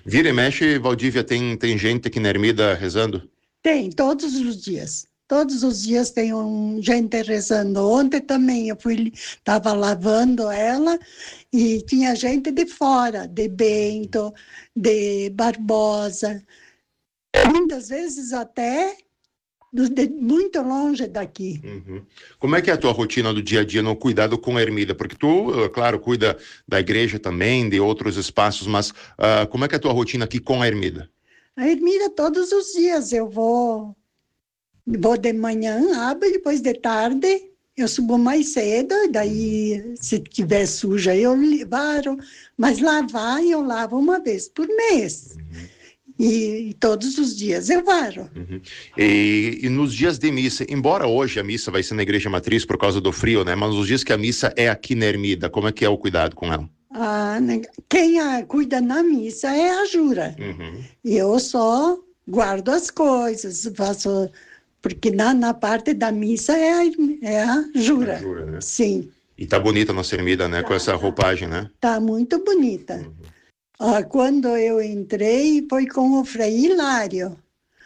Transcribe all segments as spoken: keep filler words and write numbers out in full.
Vira e mexe, Valdívia, tem, tem gente aqui na ermida rezando? Tem, todos os dias. Todos os dias tem um, gente rezando. Ontem também eu fui, estava lavando ela e tinha gente de fora, de Bento, de Barbosa. Muitas vezes até de muito longe daqui. Uhum. Como é que é a tua rotina do dia a dia no cuidado com a ermida? Porque tu, claro, cuida da igreja também, de outros espaços, mas uh, como é que é a tua rotina aqui com a ermida? A ermida todos os dias eu vou, vou de manhã, abro, depois de tarde eu subo mais cedo, daí se tiver suja eu lavo, mas lavar eu lavo uma vez por mês. Uhum. E, e todos os dias eu varo. Uhum. E, e nos dias de missa, embora hoje a missa vai ser na igreja matriz por causa do frio, né? Mas nos dias que a missa é aqui na ermida, como é que é o cuidado com ela? Ah, quem a, cuida na missa é a Jura. Uhum. Eu só guardo as coisas, faço, porque na, na parte da missa é a, é a Jura. A Jura, né? Sim. E tá bonita a nossa ermida, né? Tá, com essa roupagem, né? Tá muito bonita. Uhum. Ah, quando eu entrei, foi com o Frei Hilário.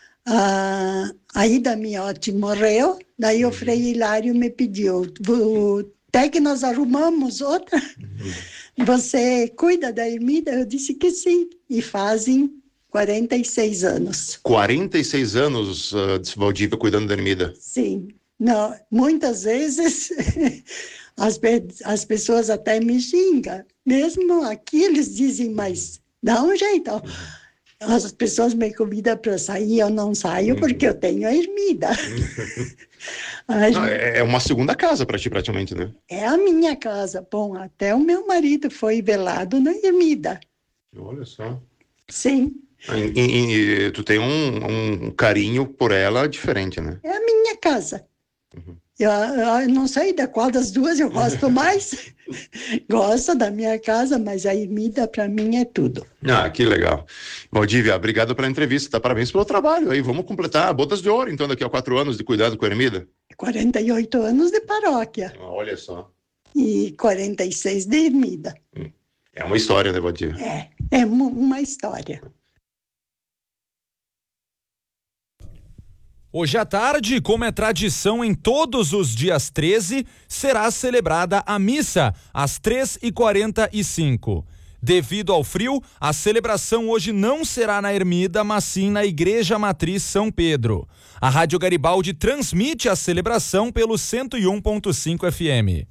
Ah, aí da Miotti morreu, daí uhum. o Frei Hilário me pediu, até que nós arrumamos outra, uhum. você cuida da ermida? Eu disse que sim, e fazem quarenta e seis anos. quarenta e seis anos, uh, Valdívia, cuidando da ermida? Sim, não, muitas vezes... As, as pessoas até me xingam. Mesmo aqui eles dizem, mas dá um jeito. Uhum. As pessoas me convidam para sair, eu não saio uhum. porque eu tenho a ermida. Uhum. a não, é uma segunda casa para ti praticamente, né? É a minha casa. Bom, até o meu marido foi velado na ermida. Olha só. Sim. E, e, e tu tem um, um carinho por ela diferente, né? É a minha casa. Uhum. Eu, eu não sei da qual das duas eu gosto mais. Gosto da minha casa, mas a ermida para mim é tudo. Ah, que legal. Valdívia, obrigado pela entrevista, tá? Parabéns pelo trabalho aí. Vamos completar botas de ouro, então, daqui a quatro anos de cuidado com a ermida? quarenta e oito anos de paróquia. Ah, olha só. E quarenta e seis de ermida. Hum. É uma história, né, Valdívia? É, é uma história. Hoje à tarde, como é tradição em todos os dias treze, será celebrada a missa às três e quarenta e cinco. Devido ao frio, a celebração hoje não será na ermida, mas sim na Igreja Matriz São Pedro. A Rádio Garibaldi transmite a celebração pelo cento e um ponto cinco F M.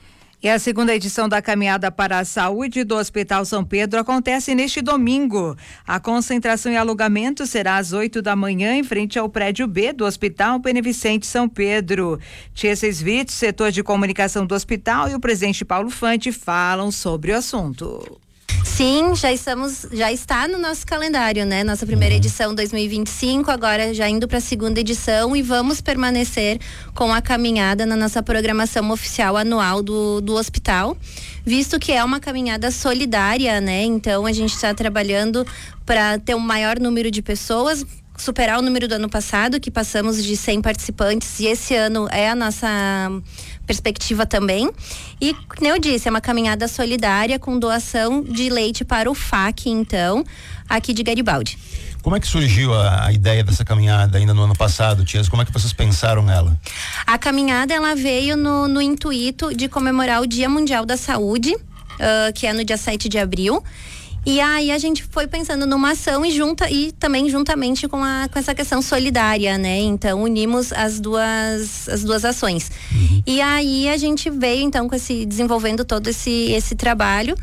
E a segunda edição da Caminhada para a Saúde do Hospital São Pedro acontece neste domingo. A concentração e alugamento será às oito da manhã em frente ao prédio B do Hospital Beneficente São Pedro. Tia Sesvitz, setor de comunicação do hospital, e o presidente Paulo Fante falam sobre o assunto. Sim, já estamos, já está no nosso calendário, né? Nossa primeira edição dois mil e vinte e cinco, agora já indo para a segunda edição, e vamos permanecer com a caminhada na nossa programação oficial anual do, do hospital, visto que é uma caminhada solidária, né? Então a gente está trabalhando para ter um maior número de pessoas, superar o número do ano passado, que passamos de cem participantes, e esse ano é a nossa perspectiva também. E, como eu disse, é uma caminhada solidária com doação de leite para o F A C, então, aqui de Garibaldi. Como é que surgiu a, a ideia dessa caminhada ainda no ano passado, Tias? Como é que vocês pensaram nela? A caminhada, ela veio no, no intuito de comemorar o Dia Mundial da Saúde, uh, que é no dia sete de abril. E aí a gente foi pensando numa ação e junta e também juntamente com, a, com essa questão solidária, né? Então unimos as duas, as duas ações. Uhum. E aí a gente veio então com esse, desenvolvendo todo esse, esse trabalho.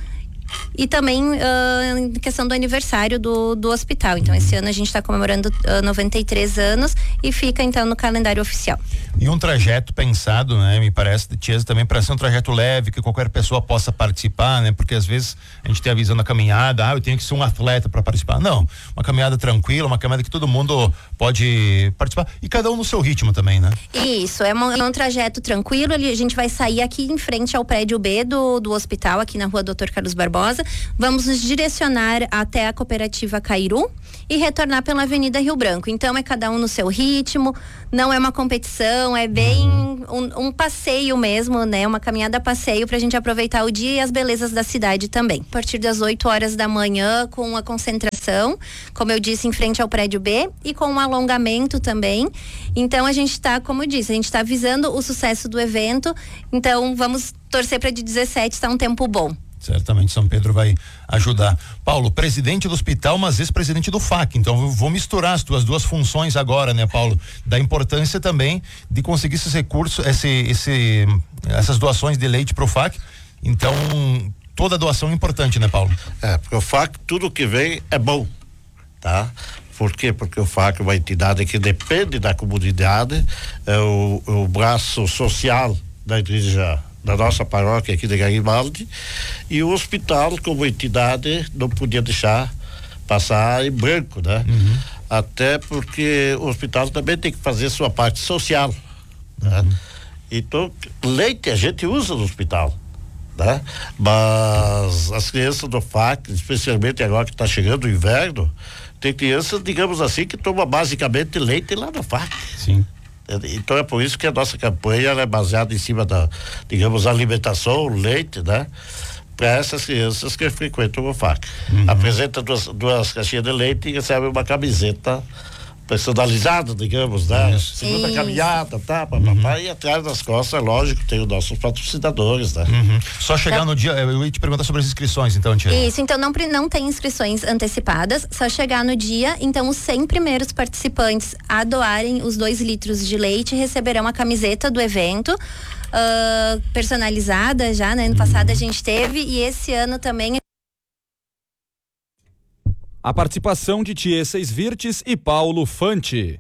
E também uh, questão do aniversário do, do hospital. Então, esse ano a gente está comemorando uh, noventa e três anos e fica, então, no calendário oficial. E um trajeto pensado, né? Me parece, Tias, também para ser um trajeto leve, que qualquer pessoa possa participar, né? Porque às vezes a gente tem a visão da caminhada, ah, eu tenho que ser um atleta para participar. Não, uma caminhada tranquila, uma caminhada que todo mundo pode participar. E cada um no seu ritmo também, né? Isso, é, uma, é um trajeto tranquilo. A gente vai sair aqui em frente ao prédio B do, do hospital, aqui na rua doutor Carlos Barbosa. Vamos nos direcionar até a cooperativa Cairu e retornar pela Avenida Rio Branco. Então é cada um no seu ritmo, não é uma competição, é bem um, um passeio mesmo, né? Uma caminhada passeio pra gente aproveitar o dia e as belezas da cidade também. A partir das oito horas da manhã, com a concentração ação, como eu disse, em frente ao prédio B e com um alongamento também. Então a gente está, como eu disse, a gente está visando o sucesso do evento, então vamos torcer para de dezessete estar um tempo bom. Certamente São Pedro vai ajudar. Paulo, presidente do hospital, mas ex-presidente do F A C, então eu vou misturar as tuas duas funções agora, né, Paulo? Da importância também de conseguir esses recursos, esse, esse, essas doações de leite para o F A C. Então, toda doação é importante, né, Paulo? É, porque o F A C, tudo que vem é bom, tá? Por quê? Porque o F A C é uma entidade que depende da comunidade, é o, o braço social da igreja, da nossa paróquia aqui de Garibaldi, e o hospital, como entidade, não podia deixar passar em branco, né? Uhum. Até porque o hospital também tem que fazer sua parte social, né? Uhum. Então, leite a gente usa no hospital, né? Mas as crianças do F A C, especialmente agora que está chegando o inverno, tem crianças, digamos assim, que tomam basicamente leite lá no F A C. Sim. Então é por isso que a nossa campanha é baseada em cima da, digamos, alimentação, leite, né? Para essas crianças que frequentam o F A C. Uhum. Apresenta duas, duas caixinhas de leite e recebe uma camiseta personalizada, digamos, né? Isso. Segunda Isso. caminhada, tá? Papapá, uhum. E atrás das costas, lógico, tem os nossos patrocinadores, né? Uhum. Só chegar é. no dia, eu ia te perguntar sobre as inscrições, então, Tia. Isso, então não, não tem inscrições antecipadas, só chegar no dia, então os cem primeiros participantes a doarem os dois litros de leite receberão a camiseta do evento, uh, personalizada já, né? Ano uhum. passado a gente teve, e esse ano também. A participação de Tiesa Svirtes e Paulo Fante.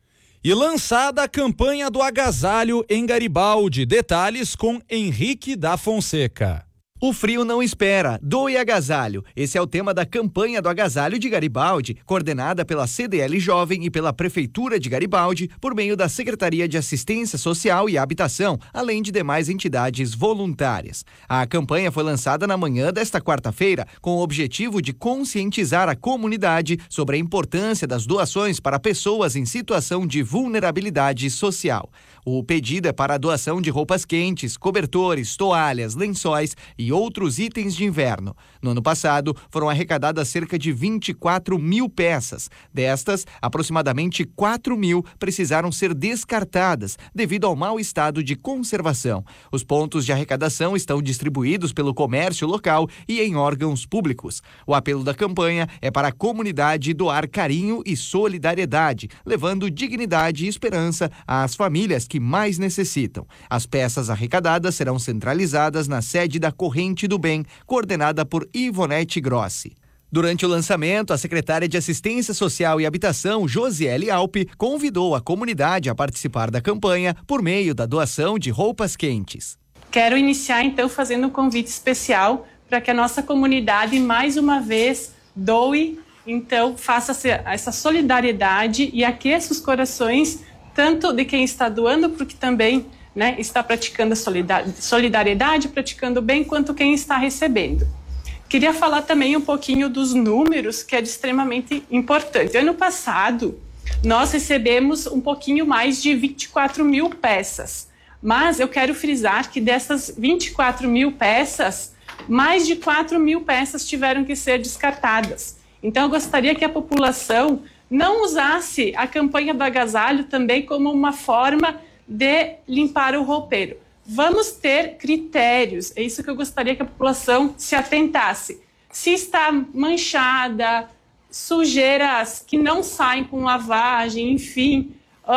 E lançada a campanha do agasalho em Garibaldi. Detalhes com Henrique da Fonseca. O frio não espera, doe agasalho. Esse é o tema da campanha do agasalho de Garibaldi, coordenada pela C D L Jovem e pela Prefeitura de Garibaldi, por meio da Secretaria de Assistência Social e Habitação, além de demais entidades voluntárias. A campanha foi lançada na manhã desta quarta-feira, com o objetivo de conscientizar a comunidade sobre a importância das doações para pessoas em situação de vulnerabilidade social. O pedido é para a doação de roupas quentes, cobertores, toalhas, lençóis e outros itens de inverno. No ano passado, foram arrecadadas cerca de vinte e quatro mil peças. Destas, aproximadamente quatro mil precisaram ser descartadas devido ao mau estado de conservação. Os pontos de arrecadação estão distribuídos pelo comércio local e em órgãos públicos. O apelo da campanha é para a comunidade doar carinho e solidariedade, levando dignidade e esperança às famílias que mais necessitam. As peças arrecadadas serão centralizadas na sede da Corrente do Bem, coordenada por Ivonete Grossi. Durante o lançamento, a secretária de Assistência Social e Habitação, Josiele Alpe, convidou a comunidade a participar da campanha por meio da doação de roupas quentes. Quero iniciar, então, fazendo um convite especial para que a nossa comunidade, mais uma vez, doe, então, faça essa solidariedade e aqueça os corações tanto de quem está doando, porque também, né, está praticando a solidariedade, praticando bem, quanto quem está recebendo. Queria falar também um pouquinho dos números, que é de extremamente importante. Ano passado, nós recebemos um pouquinho mais de vinte e quatro mil peças, mas eu quero frisar que dessas vinte e quatro mil peças, mais de quatro mil peças tiveram que ser descartadas. Então, eu gostaria que a população não usasse a campanha do agasalho também como uma forma de limpar o roupeiro. Vamos ter critérios, é isso que eu gostaria que a população se atentasse. Se está manchada, sujeiras que não saem com lavagem, enfim,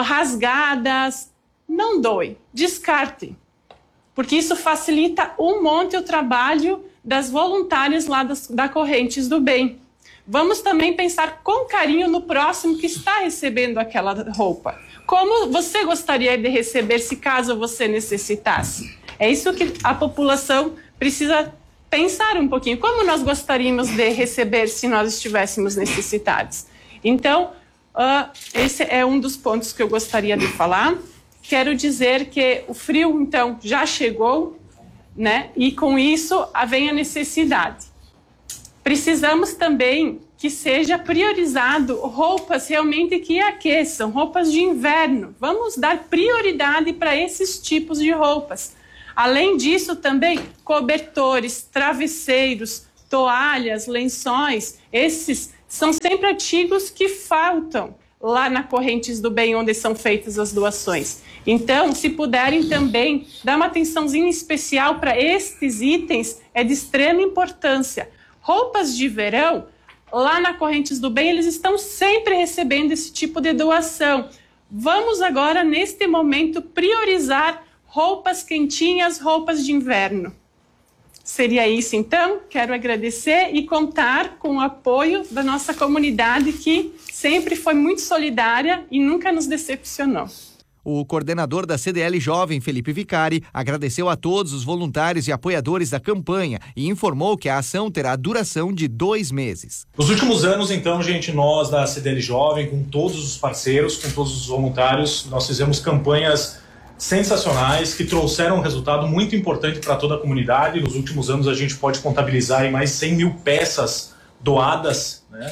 rasgadas, não doe, descarte, porque isso facilita um monte o trabalho das voluntárias lá das, da Correntes do Bem. Vamos também pensar com carinho no próximo que está recebendo aquela roupa. Como você gostaria de receber se caso você necessitasse? É isso que a população precisa pensar um pouquinho. Como nós gostaríamos de receber se nós estivéssemos necessitados? Então, uh, esse é um dos pontos que eu gostaria de falar. Quero dizer que o frio, então, já chegou, né? E com isso vem a necessidade. Precisamos também que seja priorizado roupas realmente que aqueçam, roupas de inverno. Vamos dar prioridade para esses tipos de roupas. Além disso, também cobertores, travesseiros, toalhas, lençóis, esses são sempre artigos que faltam lá na Correntes do Bem, onde são feitas as doações. Então, se puderem também dar uma atençãozinha especial para estes itens, é de extrema importância. Roupas de verão, lá na Correntes do Bem, eles estão sempre recebendo esse tipo de doação. Vamos agora, neste momento, priorizar roupas quentinhas, roupas de inverno. Seria isso, então. Quero agradecer e contar com o apoio da nossa comunidade, que sempre foi muito solidária e nunca nos decepcionou. O coordenador da C D L Jovem, Felipe Vicari, agradeceu a todos os voluntários e apoiadores da campanha e informou que a ação terá duração de dois meses. Nos últimos anos, então, gente, nós da C D L Jovem, com todos os parceiros, com todos os voluntários, nós fizemos campanhas sensacionais que trouxeram um resultado muito importante para toda a comunidade. Nos últimos anos a gente pode contabilizar aí mais cem mil peças doadas, né?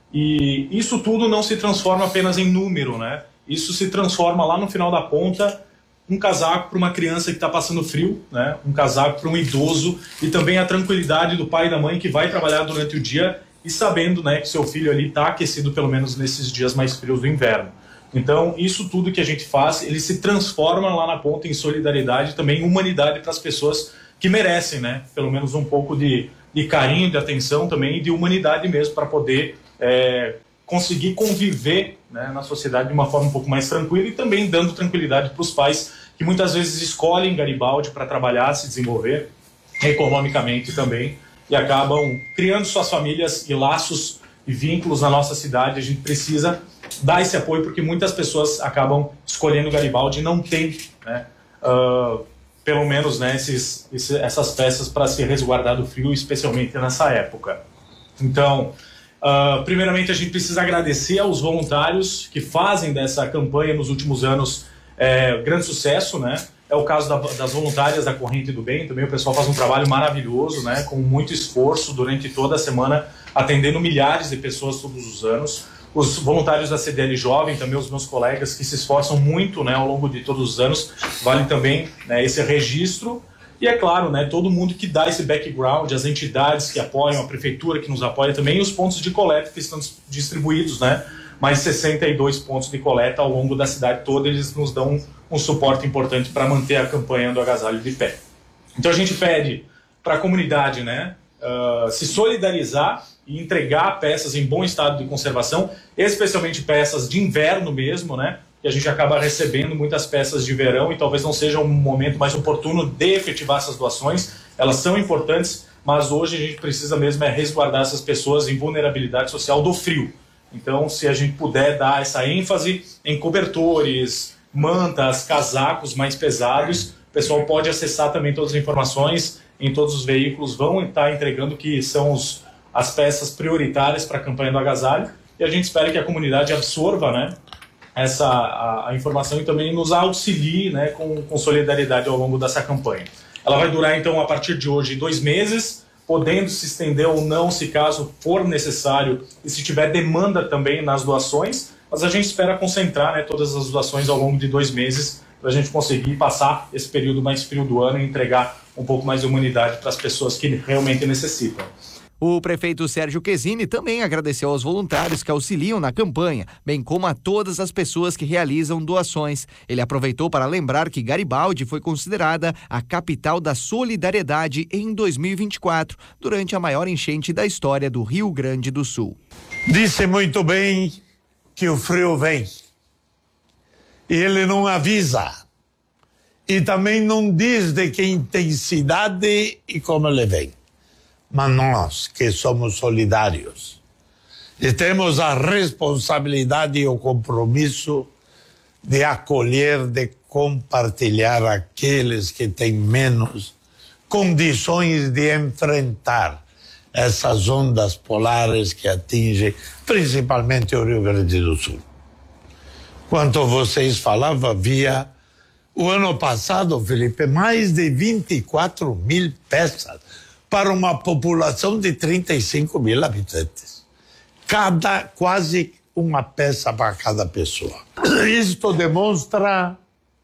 E isso tudo não se transforma apenas em número, né? Isso se transforma lá no final da ponta, um casaco para uma criança que está passando frio, né? Um casaco para um idoso, e também a tranquilidade do pai e da mãe que vai trabalhar durante o dia e sabendo, né, que seu filho ali está aquecido pelo menos nesses dias mais frios do inverno. Então, isso tudo que a gente faz, ele se transforma lá na ponta em solidariedade, também em humanidade para as pessoas que merecem, né? Pelo menos um pouco de, de carinho, de atenção também, e de humanidade mesmo, para poder é, conseguir conviver, né, na sociedade de uma forma um pouco mais tranquila, e também dando tranquilidade para os pais que muitas vezes escolhem Garibaldi para trabalhar, se desenvolver economicamente também, e acabam criando suas famílias e laços e vínculos na nossa cidade. A gente precisa dar esse apoio, porque muitas pessoas acabam escolhendo Garibaldi e não tem, né, uh, pelo menos, né, esses, esses, essas peças para se resguardar do frio, especialmente nessa época. Então, uh, primeiramente a gente precisa agradecer aos voluntários que fazem dessa campanha nos últimos anos é, grande sucesso, né? É o caso da, das voluntárias da Corrente do Bem, também o pessoal faz um trabalho maravilhoso, né, com muito esforço durante toda a semana, atendendo milhares de pessoas todos os anos. Os voluntários da C D L Jovem, também os meus colegas que se esforçam muito, né, ao longo de todos os anos, vale também, né, esse registro. E é claro, né, todo mundo que dá esse background, as entidades que apoiam, a prefeitura que nos apoia também, e os pontos de coleta que estão distribuídos, né, mais sessenta e dois pontos de coleta ao longo da cidade toda, eles nos dão um, um suporte importante para manter a campanha do agasalho de pé. Então a gente pede para a comunidade, né, uh, se solidarizar e entregar peças em bom estado de conservação, especialmente peças de inverno mesmo, né, que a gente acaba recebendo muitas peças de verão e talvez não seja um momento mais oportuno de efetivar essas doações. Elas são importantes, mas hoje a gente precisa mesmo é resguardar essas pessoas em vulnerabilidade social do frio. Então, se a gente puder dar essa ênfase em cobertores, mantas, casacos mais pesados, o pessoal pode acessar também todas as informações em todos os veículos, vão estar entregando que são os, as peças prioritárias para a campanha do agasalho, e a gente espera que a comunidade absorva, né, essa, a, a informação e também nos auxilie, né, com, com solidariedade ao longo dessa campanha. Ela vai durar, então, a partir de hoje, dois meses, podendo se estender ou não, se caso for necessário, e se tiver demanda também nas doações, mas a gente espera concentrar, né, todas as doações ao longo de dois meses, para a gente conseguir passar esse período mais frio do ano e entregar um pouco mais de humanidade para as pessoas que realmente necessitam. O prefeito Sérgio Quesini também agradeceu aos voluntários que auxiliam na campanha, bem como a todas as pessoas que realizam doações. Ele aproveitou para lembrar que Garibaldi foi considerada a capital da solidariedade em dois mil e vinte e quatro, durante a maior enchente da história do Rio Grande do Sul. Disse muito bem que o frio vem. E ele não avisa. E também não diz de que intensidade e como ele vem. Mas nós, que somos solidários, e temos a responsabilidade e o compromisso de acolher, de compartilhar aqueles que têm menos condições de enfrentar essas ondas polares que atingem principalmente o Rio Grande do Sul. Quanto vocês falavam, havia o ano passado, Felipe, mais de vinte e quatro mil peças para uma população de trinta e cinco mil habitantes. Cada, quase uma peça para cada pessoa. Isto demonstra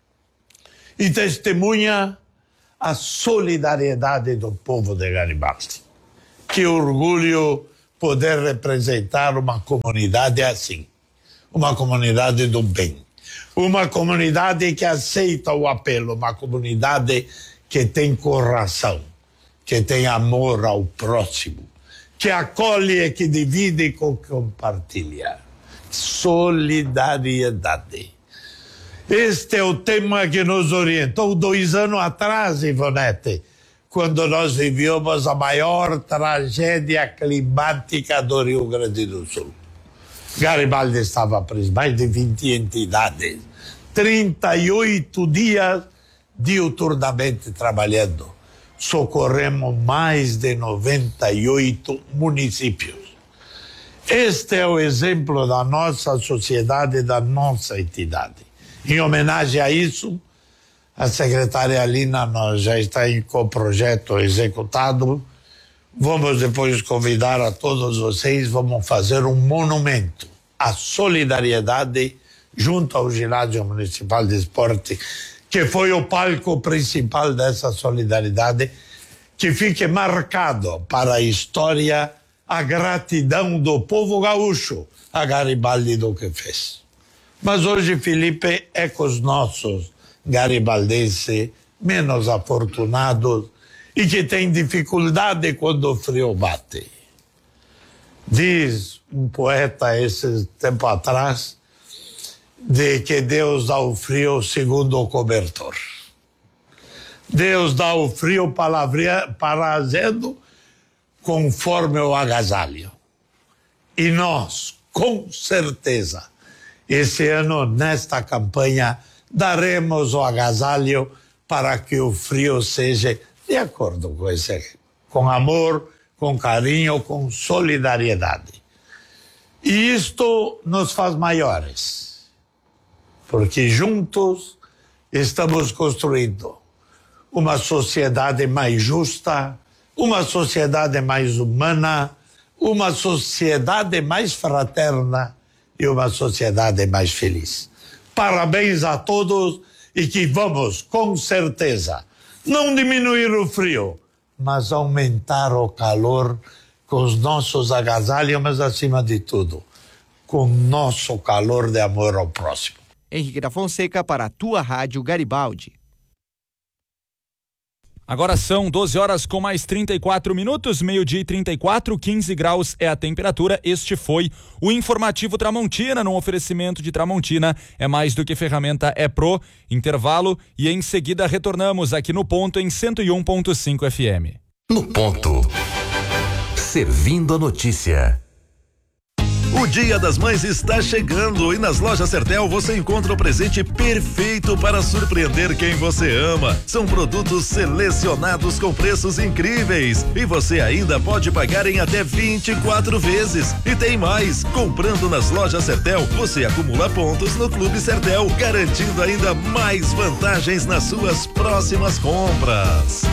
e testemunha a solidariedade do povo de Garibaldi. Que orgulho poder representar uma comunidade assim, uma comunidade do bem, uma comunidade que aceita o apelo, uma comunidade que tem coração, que tem amor ao próximo, que acolhe, que divide e que compartilha. Solidariedade. Este é o tema que nos orientou dois anos atrás, Ivonete, quando nós vivíamos a maior tragédia climática do Rio Grande do Sul. Garibaldi estava preso, mais de vinte entidades, trinta e oito dias diuturnamente trabalhando. Socorremos mais de noventa e oito municípios. Este é o exemplo da nossa sociedade, da nossa entidade. Em homenagem a isso, a secretária Lina nós já está em coprojeto executado. Vamos depois convidar a todos vocês, vamos fazer um monumento à solidariedade junto ao Ginásio Municipal de Esporte, que foi o palco principal dessa solidariedade, que fique marcado para a história a gratidão do povo gaúcho a Garibaldi do que fez. Mas hoje, Felipe, é com os nossos garibaldenses menos afortunados e que têm dificuldade quando o frio bate. Diz um poeta esse tempo atrás de que Deus dá o frio segundo o cobertor. Deus dá o frio parazendo conforme o agasalho. E nós, com certeza, esse ano, nesta campanha, daremos o agasalho para que o frio seja de acordo com esse, com amor, com carinho, com solidariedade. E isto nos faz maiores, porque juntos estamos construindo uma sociedade mais justa, uma sociedade mais humana, uma sociedade mais fraterna e uma sociedade mais feliz. Parabéns a todos e que vamos, com certeza, não diminuir o frio, mas aumentar o calor com os nossos agasalhos, mas acima de tudo, com nosso calor de amor ao próximo. Henrique da Fonseca para a tua Rádio Garibaldi. Agora são doze horas com mais trinta e quatro minutos, meio-dia e trinta e quatro, quinze graus é a temperatura. Este foi o Informativo Tramontina, num oferecimento de Tramontina. É mais do que ferramenta, é pro. Intervalo e em seguida retornamos aqui no Ponto em cento e um ponto cinco F M. No Ponto. Servindo a notícia. O Dia das Mães está chegando e nas lojas Sertel você encontra o presente perfeito para surpreender quem você ama. São produtos selecionados com preços incríveis e você ainda pode pagar em até vinte e quatro vezes. E tem mais, comprando nas lojas Sertel, você acumula pontos no Clube Sertel, garantindo ainda mais vantagens nas suas próximas compras.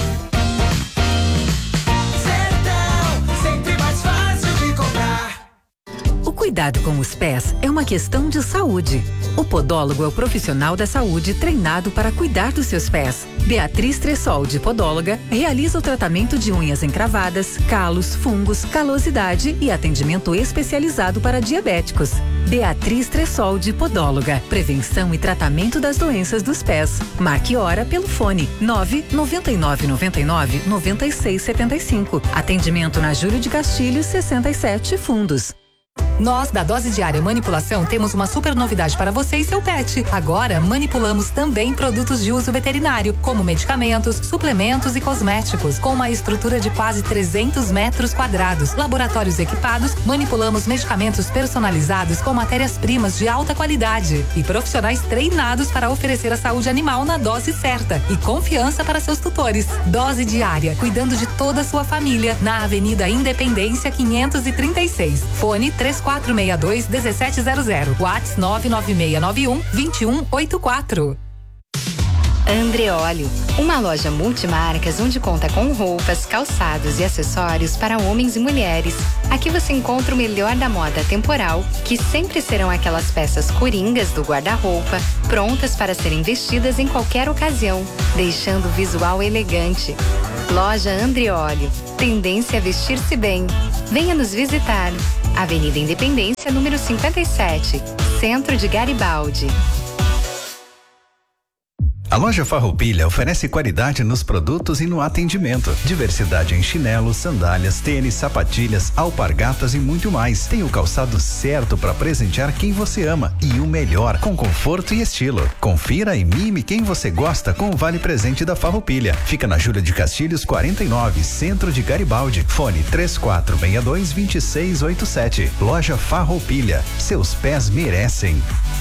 Cuidado com os pés é uma questão de saúde. O podólogo é o profissional da saúde treinado para cuidar dos seus pés. Beatriz Tressol, de podóloga, realiza o tratamento de unhas encravadas, calos, fungos, calosidade e atendimento especializado para diabéticos. Beatriz Tressol, de podóloga. Prevenção e tratamento das doenças dos pés. Marque hora pelo fone nove nove nove nove nove nove seis sete cinco. Atendimento na Júlio de Castilhos sessenta e sete, Fundos. Nós, da Dose Diária Manipulação, temos uma super novidade para você e seu pet. Agora, manipulamos também produtos de uso veterinário, como medicamentos, suplementos e cosméticos. Com uma estrutura de quase trezentos metros quadrados, laboratórios equipados, manipulamos medicamentos personalizados com matérias-primas de alta qualidade e profissionais treinados para oferecer a saúde animal na dose certa e confiança para seus tutores. Dose Diária, cuidando de toda a sua família, na Avenida Independência quinhentos e trinta e seis. Fone três quatro seis dois um sete zero zero. WhatsApp nove nove seis nove um dois um oito quatro. Andreolio, uma loja multimarcas onde conta com roupas, calçados e acessórios para homens e mulheres. Aqui você encontra o melhor da moda temporal, que sempre serão aquelas peças coringas do guarda-roupa, prontas para serem vestidas em qualquer ocasião, deixando o visual elegante. Loja Andrioli, tendência a vestir-se bem. Venha nos visitar. Avenida Independência, número cinquenta e sete, Centro de Garibaldi. A loja Farroupilha oferece qualidade nos produtos e no atendimento. Diversidade em chinelos, sandálias, tênis, sapatilhas, alpargatas e muito mais. Tem o calçado certo para presentear quem você ama e o melhor, com conforto e estilo. Confira e mime quem você gosta com o Vale Presente da Farroupilha. Fica na Júlia de Castilhos quarenta e nove, Centro de Garibaldi. Fone três quatro seis dois, dois seis oito sete. Loja Farroupilha. Seus pés merecem.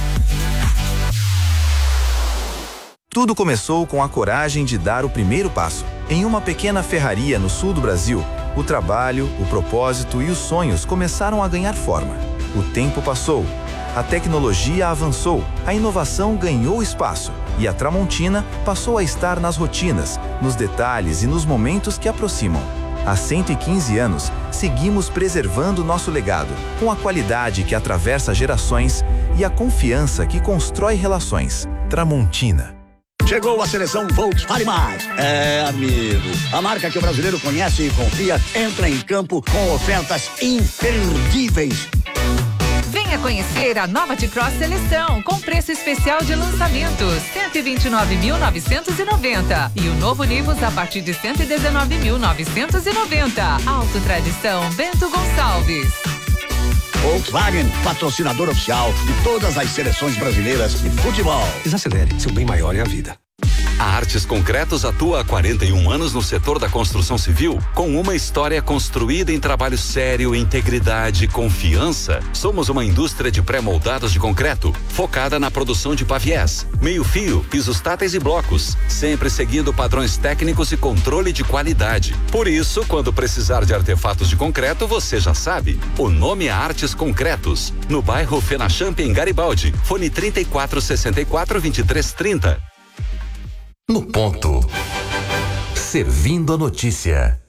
Tudo começou com a coragem de dar o primeiro passo. Em uma pequena ferraria no sul do Brasil, o trabalho, o propósito e os sonhos começaram a ganhar forma. O tempo passou, a tecnologia avançou, a inovação ganhou espaço e a Tramontina passou a estar nas rotinas, nos detalhes e nos momentos que aproximam. Há cento e quinze anos, seguimos preservando nosso legado, com a qualidade que atravessa gerações e a confiança que constrói relações. Tramontina. Chegou a seleção Volkswagen Mais. É, amigo. A marca que o brasileiro conhece e confia entra em campo com ofertas imperdíveis. Venha conhecer a nova T-Cross Seleção com preço especial de lançamento cento e vinte e nove mil novecentos e noventa e o novo Nivus a partir de cento e dezenove mil novecentos e noventa. Auto Tradição Bento Gonçalves. Volkswagen, patrocinador oficial de todas as seleções brasileiras de futebol. Desacelere, seu bem maior é a vida. A Artes Concretos atua há quarenta e um anos no setor da construção civil, com uma história construída em trabalho sério, integridade e confiança. Somos uma indústria de pré-moldados de concreto, focada na produção de paviés, meio-fio, pisos táteis e blocos, sempre seguindo padrões técnicos e controle de qualidade. Por isso, quando precisar de artefatos de concreto, você já sabe. O nome é Artes Concretos, no bairro Fenachamp, em Garibaldi. Fone trinta e quatro, sessenta e quatro, vinte e três, trinta. No ponto. Servindo a notícia.